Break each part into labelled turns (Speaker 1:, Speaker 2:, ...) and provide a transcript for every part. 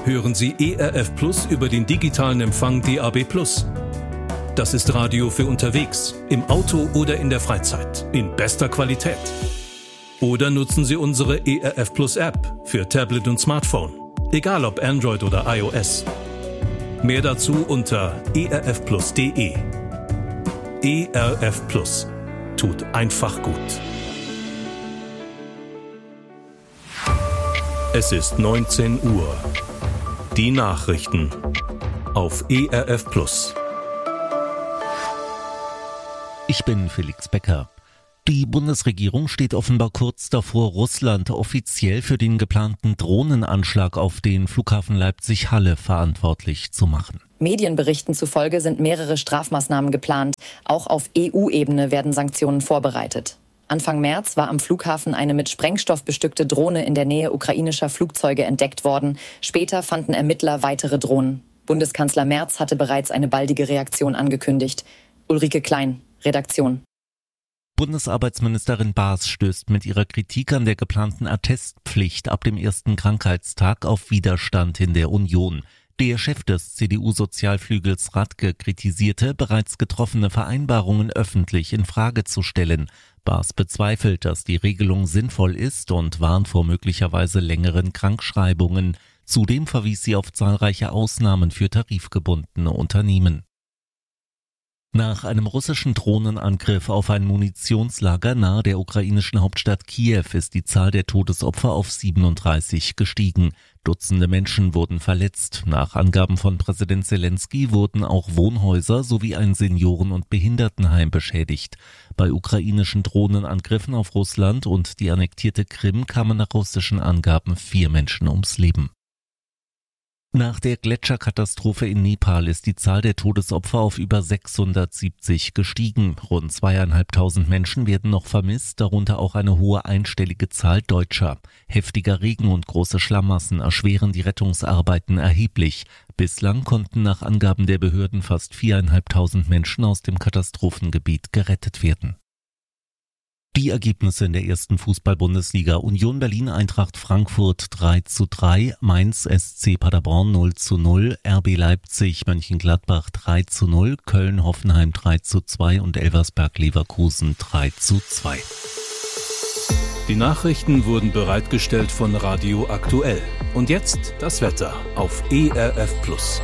Speaker 1: hören Sie ERF Plus über den digitalen Empfang DAB+. Das ist Radio für unterwegs, im Auto oder in der Freizeit, in bester Qualität. Oder nutzen Sie unsere ERF Plus App für Tablet und Smartphone, egal ob Android oder iOS. Mehr dazu unter erfplus.de. ERF Plus tut einfach gut. Es ist 19 Uhr. Die Nachrichten auf ERF Plus.
Speaker 2: Ich bin Felix Becker. Die Bundesregierung steht offenbar kurz davor, Russland offiziell für den geplanten Drohnenanschlag auf den Flughafen Leipzig-Halle verantwortlich zu machen.
Speaker 3: Medienberichten zufolge sind mehrere Strafmaßnahmen geplant. Auch auf EU-Ebene werden Sanktionen vorbereitet. Anfang März war am Flughafen eine mit Sprengstoff bestückte Drohne in der Nähe ukrainischer Flugzeuge entdeckt worden. Später fanden Ermittler weitere Drohnen. Bundeskanzler Merz hatte bereits eine baldige Reaktion angekündigt. Ulrike Klein, Redaktion.
Speaker 2: Bundesarbeitsministerin Baas stößt mit ihrer Kritik an der geplanten Attestpflicht ab dem ersten Krankheitstag auf Widerstand in der Union. Der Chef des CDU-Sozialflügels Radke kritisierte, bereits getroffene Vereinbarungen öffentlich in Frage zu stellen. Baas bezweifelt, dass die Regelung sinnvoll ist und warnt vor möglicherweise längeren Krankschreibungen. Zudem verwies sie auf zahlreiche Ausnahmen für tarifgebundene Unternehmen. Nach einem russischen Drohnenangriff auf ein Munitionslager nahe der ukrainischen Hauptstadt Kiew ist die Zahl der Todesopfer auf 37 gestiegen. Dutzende Menschen wurden verletzt. Nach Angaben von Präsident Zelensky wurden auch Wohnhäuser sowie ein Senioren- und Behindertenheim beschädigt. Bei ukrainischen Drohnenangriffen auf Russland und die annektierte Krim kamen nach russischen Angaben 4 Menschen ums Leben. Nach der Gletscherkatastrophe in Nepal ist die Zahl der Todesopfer auf über 670 gestiegen. Rund 2.500 Menschen werden noch vermisst, darunter auch eine hohe einstellige Zahl Deutscher. Heftiger Regen und große Schlammmassen erschweren die Rettungsarbeiten erheblich. Bislang konnten nach Angaben der Behörden fast 4.500 Menschen aus dem Katastrophengebiet gerettet werden. Die Ergebnisse in der ersten Fußball-Bundesliga: Union Berlin Eintracht Frankfurt 3:3, Mainz SC Paderborn 0:0, RB Leipzig Mönchengladbach 3:0, Köln Hoffenheim 3:2 und Elversberg Leverkusen 3:2.
Speaker 1: Die Nachrichten wurden bereitgestellt von Radio Aktuell. Und jetzt das Wetter auf ERF Plus.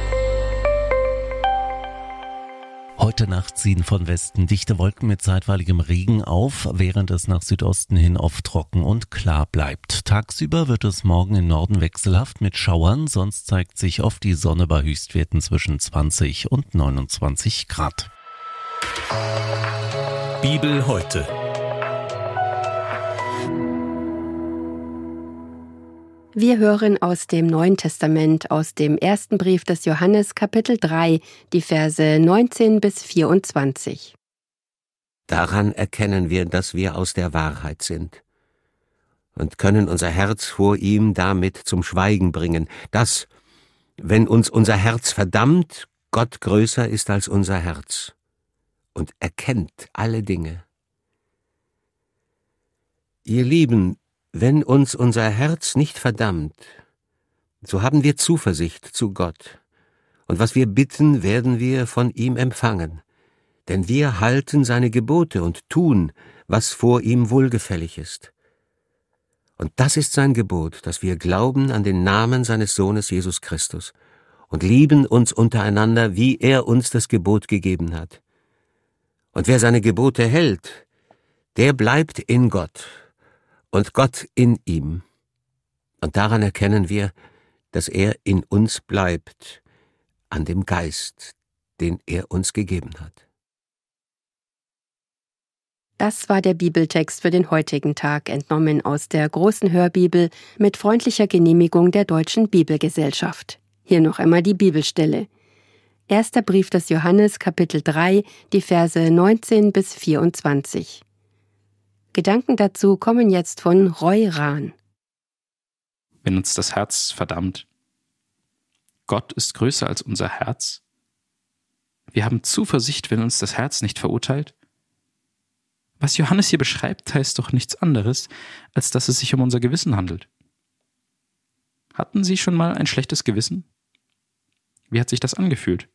Speaker 2: Heute Nacht ziehen von Westen dichte Wolken mit zeitweiligem Regen auf, während es nach Südosten hin oft trocken und klar bleibt. Tagsüber wird es morgen im Norden wechselhaft mit Schauern, sonst zeigt sich oft die Sonne bei Höchstwerten zwischen 20 und 29 Grad.
Speaker 1: Bibel heute.
Speaker 4: Wir hören aus dem Neuen Testament, aus dem ersten Brief des Johannes, Kapitel 3, die Verse 19 bis 24.
Speaker 5: Daran erkennen wir, dass wir aus der Wahrheit sind und können unser Herz vor ihm damit zum Schweigen bringen, dass, wenn uns unser Herz verdammt, Gott größer ist als unser Herz und erkennt alle Dinge. Ihr Lieben, wenn uns unser Herz nicht verdammt, so haben wir Zuversicht zu Gott, und was wir bitten, werden wir von ihm empfangen, denn wir halten seine Gebote und tun, was vor ihm wohlgefällig ist. Und das ist sein Gebot, dass wir glauben an den Namen seines Sohnes Jesus Christus und lieben uns untereinander, wie er uns das Gebot gegeben hat. Und wer seine Gebote hält, der bleibt in Gott und Gott in ihm. Und daran erkennen wir, dass er in uns bleibt, an dem Geist, den er uns gegeben hat.
Speaker 4: Das war der Bibeltext für den heutigen Tag, entnommen aus der großen Hörbibel mit freundlicher Genehmigung der Deutschen Bibelgesellschaft. Hier noch einmal die Bibelstelle. Erster Brief des Johannes, Kapitel 3, die Verse 19 bis 24. Gedanken dazu kommen jetzt von Roy Rahn.
Speaker 6: Wenn uns das Herz verdammt. Gott ist größer als unser Herz. Wir haben Zuversicht, wenn uns das Herz nicht verurteilt. Was Johannes hier beschreibt, heißt doch nichts anderes, als dass es sich um unser Gewissen handelt. Hatten Sie schon mal ein schlechtes Gewissen? Wie hat sich das angefühlt?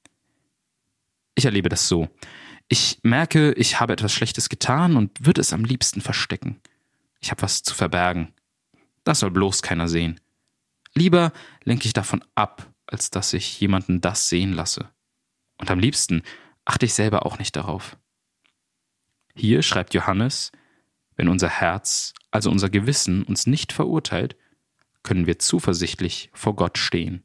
Speaker 6: Ich erlebe das so. Ich merke, ich habe etwas Schlechtes getan und würde es am liebsten verstecken. Ich habe was zu verbergen. Das soll bloß keiner sehen. Lieber lenke ich davon ab, als dass ich jemanden das sehen lasse. Und am liebsten achte ich selber auch nicht darauf. Hier schreibt Johannes, wenn unser Herz, also unser Gewissen, uns nicht verurteilt, können wir zuversichtlich vor Gott stehen.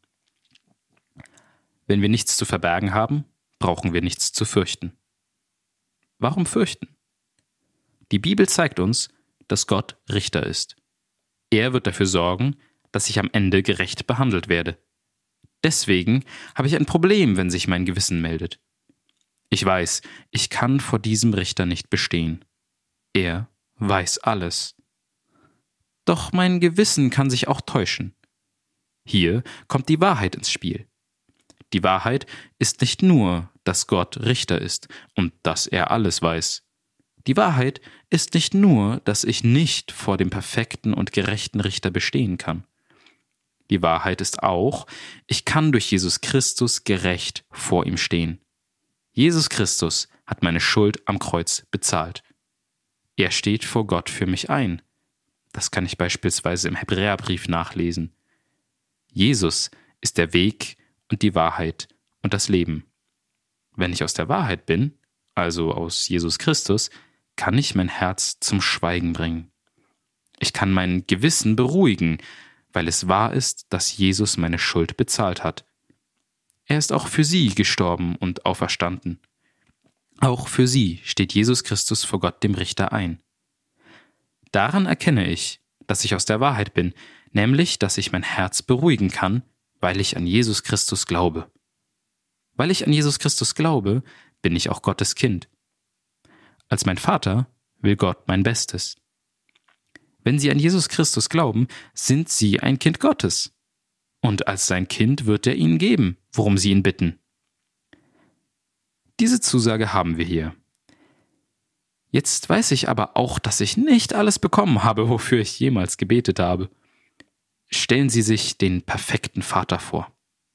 Speaker 6: Wenn wir nichts zu verbergen haben, brauchen wir nichts zu fürchten. Warum fürchten? Die Bibel zeigt uns, dass Gott Richter ist. Er wird dafür sorgen, dass ich am Ende gerecht behandelt werde. Deswegen habe ich ein Problem, wenn sich mein Gewissen meldet. Ich weiß, ich kann vor diesem Richter nicht bestehen. Er weiß alles. Doch mein Gewissen kann sich auch täuschen. Hier kommt die Wahrheit ins Spiel. Die Wahrheit ist nicht nur, dass Gott Richter ist und dass er alles weiß. Die Wahrheit ist nicht nur, dass ich nicht vor dem perfekten und gerechten Richter bestehen kann. Die Wahrheit ist auch, ich kann durch Jesus Christus gerecht vor ihm stehen. Jesus Christus hat meine Schuld am Kreuz bezahlt. Er steht vor Gott für mich ein. Das kann ich beispielsweise im Hebräerbrief nachlesen. Jesus ist der Weg und die Wahrheit und das Leben. Wenn ich aus der Wahrheit bin, also aus Jesus Christus, kann ich mein Herz zum Schweigen bringen. Ich kann mein Gewissen beruhigen, weil es wahr ist, dass Jesus meine Schuld bezahlt hat. Er ist auch für sie gestorben und auferstanden. Auch für sie steht Jesus Christus vor Gott dem Richter ein. Daran erkenne ich, dass ich aus der Wahrheit bin, nämlich, dass ich mein Herz beruhigen kann, weil ich an Jesus Christus glaube. Weil ich an Jesus Christus glaube, bin ich auch Gottes Kind. Als mein Vater will Gott mein Bestes. Wenn Sie an Jesus Christus glauben, sind Sie ein Kind Gottes. Und als sein Kind wird er Ihnen geben, worum Sie ihn bitten. Diese Zusage haben wir hier. Jetzt weiß ich aber auch, dass ich nicht alles bekommen habe, wofür ich jemals gebetet habe. Stellen Sie sich den perfekten Vater vor.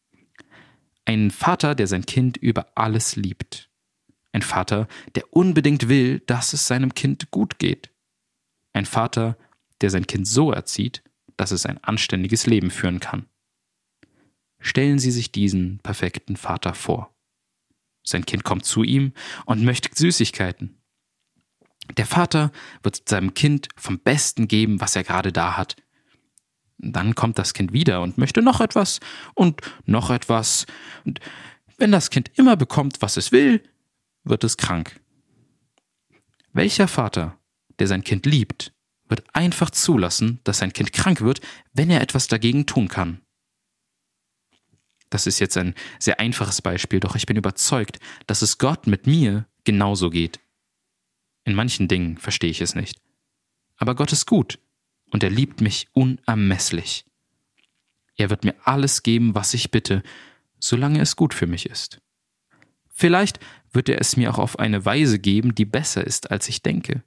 Speaker 6: Ein Vater, der sein Kind über alles liebt. Ein Vater, der unbedingt will, dass es seinem Kind gut geht. Ein Vater, der sein Kind so erzieht, dass es ein anständiges Leben führen kann. Stellen Sie sich diesen perfekten Vater vor. Sein Kind kommt zu ihm und möchte Süßigkeiten. Der Vater wird seinem Kind vom Besten geben, was er gerade da hat. Dann kommt das Kind wieder und möchte noch etwas und noch etwas. Und wenn das Kind immer bekommt, was es will, wird es krank. Welcher Vater, der sein Kind liebt, wird einfach zulassen, dass sein Kind krank wird, wenn er etwas dagegen tun kann? Das ist jetzt ein sehr einfaches Beispiel, doch ich bin überzeugt, dass es Gott mit mir genauso geht. In manchen Dingen verstehe ich es nicht. Aber Gott ist gut und er liebt mich unermesslich. Er wird mir alles geben, was ich bitte, solange es gut für mich ist. Vielleicht wird er es mir auch auf eine Weise geben, die besser ist, als ich denke.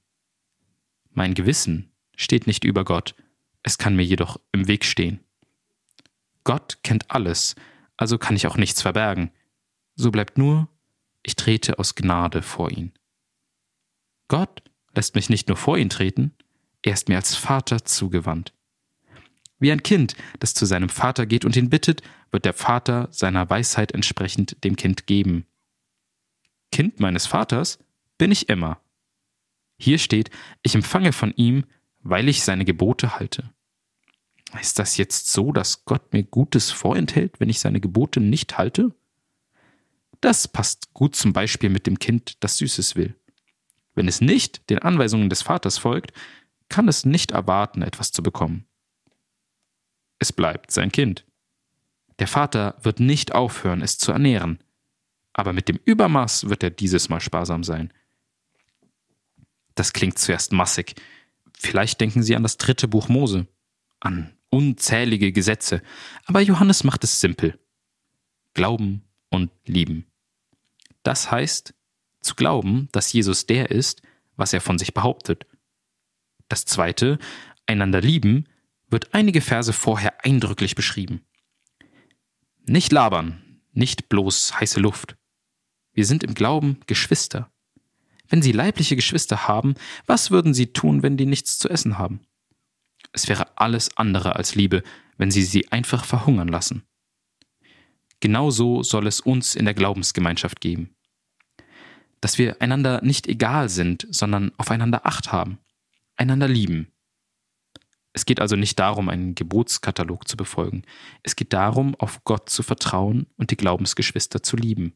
Speaker 6: Mein Gewissen steht nicht über Gott, es kann mir jedoch im Weg stehen. Gott kennt alles, also kann ich auch nichts verbergen. So bleibt nur, ich trete aus Gnade vor ihn. Gott lässt mich nicht nur vor ihn treten, er ist mir als Vater zugewandt. Wie ein Kind, das zu seinem Vater geht und ihn bittet, wird der Vater seiner Weisheit entsprechend dem Kind geben. Kind meines Vaters bin ich immer. Hier steht, ich empfange von ihm, weil ich seine Gebote halte. Ist das jetzt so, dass Gott mir Gutes vorenthält, wenn ich seine Gebote nicht halte? Das passt gut zum Beispiel mit dem Kind, das Süßes will. Wenn es nicht den Anweisungen des Vaters folgt, kann es nicht erwarten, etwas zu bekommen. Es bleibt sein Kind. Der Vater wird nicht aufhören, es zu ernähren, aber mit dem Übermaß wird er dieses Mal sparsam sein. Das klingt zuerst massig. Vielleicht denken Sie an das 3. Buch Mose, an unzählige Gesetze, aber Johannes macht es simpel. Glauben und lieben. Das heißt, zu glauben, dass Jesus der ist, was er von sich behauptet. Das Zweite, einander lieben, wird einige Verse vorher eindrücklich beschrieben. Nicht labern, nicht bloß heiße Luft. Wir sind im Glauben Geschwister. Wenn Sie leibliche Geschwister haben, was würden Sie tun, wenn die nichts zu essen haben? Es wäre alles andere als Liebe, wenn Sie sie einfach verhungern lassen. Genauso soll es uns in der Glaubensgemeinschaft geben. Dass wir einander nicht egal sind, sondern aufeinander Acht haben, einander lieben. Es geht also nicht darum, einen Gebotskatalog zu befolgen. Es geht darum, auf Gott zu vertrauen und die Glaubensgeschwister zu lieben.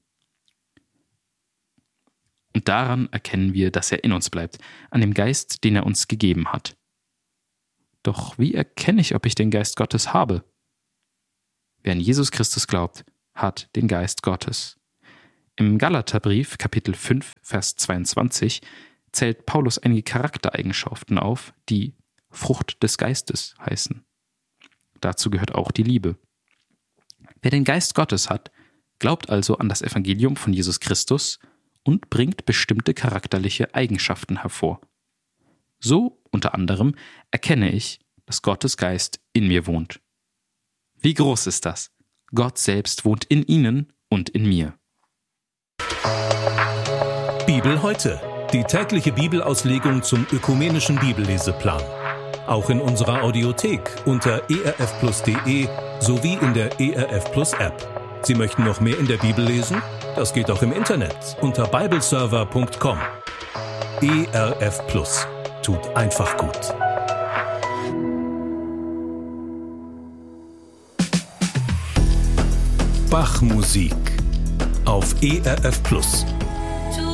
Speaker 6: Und daran erkennen wir, dass er in uns bleibt, an dem Geist, den er uns gegeben hat. Doch wie erkenne ich, ob ich den Geist Gottes habe? Wer an Jesus Christus glaubt, hat den Geist Gottes. Im Galaterbrief, Kapitel 5, Vers 22, zählt Paulus einige Charaktereigenschaften auf, die Frucht des Geistes heißen. Dazu gehört auch die Liebe. Wer den Geist Gottes hat, glaubt also an das Evangelium von Jesus Christus und bringt bestimmte charakterliche Eigenschaften hervor. So, unter anderem, erkenne ich, dass Gottes Geist in mir wohnt. Wie groß ist das? Gott selbst wohnt in Ihnen und in mir.
Speaker 1: Bibel heute. Die tägliche Bibelauslegung zum ökumenischen Bibelleseplan. Auch in unserer Audiothek unter erfplus.de sowie in der ERF Plus App. Sie möchten noch mehr in der Bibel lesen? Das geht auch im Internet unter bibleserver.com. ERF Plus. Tut einfach gut. Bach-Musik auf ERF Plus.